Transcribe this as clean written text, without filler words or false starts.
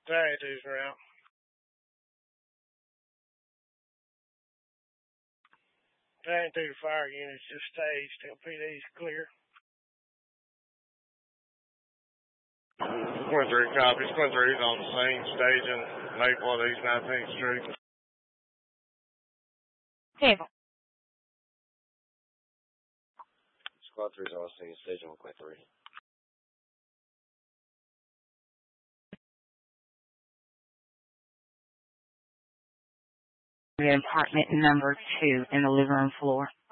Giant 2's route. Giant 2 to fire units just staged. LPD's clear. 23 copies. 23's on the scene, staging Maple at East 19th Street. Table. Squad 3's on the scene, staging 1.3. Apartment number 2 in the living room floor.